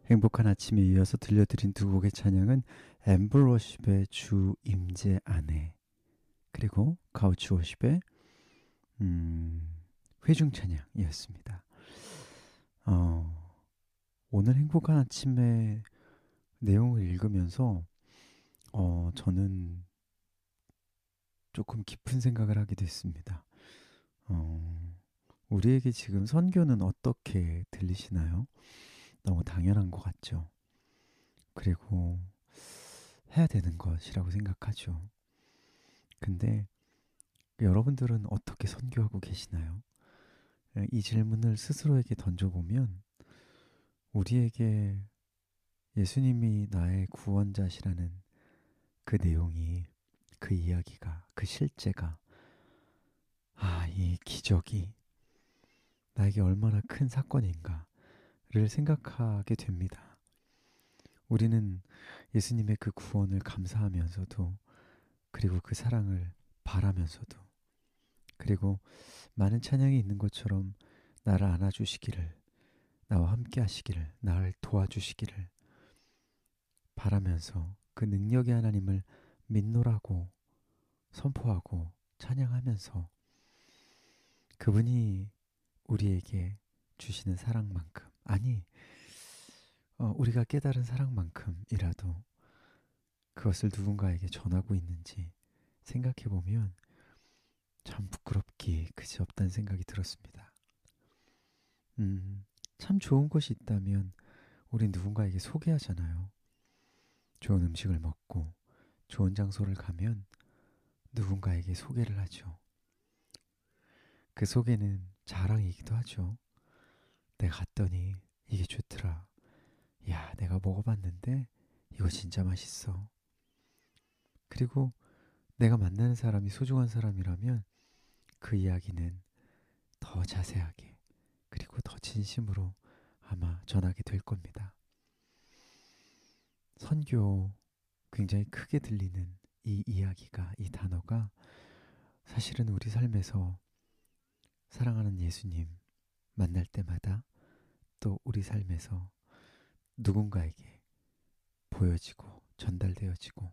행복한 아침에 이어서 들려드린 두 곡의 찬양은 엠블워십의 주 임재 안에, 그리고 가우치워십의 회중 찬양이었습니다. 어, 오늘 행복한 아침의 내용을 읽으면서 저는 조금 깊은 생각을 하게 됐습니다. 우리에게 지금 선교는 어떻게 들리시나요? 너무 당연한 것 같죠. 그리고 해야 되는 것이라고 생각하죠. 근데 여러분들은 어떻게 선교하고 계시나요? 이 질문을 스스로에게 던져보면 우리에게 예수님이 나의 구원자시라는 그 내용이, 그 이야기가, 그 실제가, 이 기적이 나에게 얼마나 큰 사건인가를 생각하게 됩니다. 우리는 예수님의 그 구원을 감사하면서도, 그리고 그 사랑을 바라면서도, 그리고 많은 찬양이 있는 것처럼 나를 안아주시기를, 나와 함께 하시기를, 나를 도와주시기를 바라면서 그 능력의 하나님을 믿노라고 선포하고 찬양하면서 그분이 우리에게 주시는 사랑만큼, 아니, 우리가 깨달은 사랑만큼이라도 그것을 누군가에게 전하고 있는지 생각해 보면 참 부끄럽기 그지없다는 생각이 들었습니다. 참 좋은 것이 있다면 우린 누군가에게 소개하잖아요. 좋은 음식을 먹고 좋은 장소를 가면 누군가에게 소개를 하죠. 그 소개는 자랑이기도 하죠. 내가 갔더니 이게 좋더라. 야, 내가 먹어봤는데 이거 진짜 맛있어. 그리고 내가 만나는 사람이 소중한 사람이라면 그 이야기는 더 자세하게, 그리고 더 진심으로 아마 전하게 될 겁니다. 선교, 굉장히 크게 들리는 이 이야기가, 이 단어가 사실은 우리 삶에서 사랑하는 예수님 만날 때마다 또 우리 삶에서 누군가에게 보여지고 전달되어지고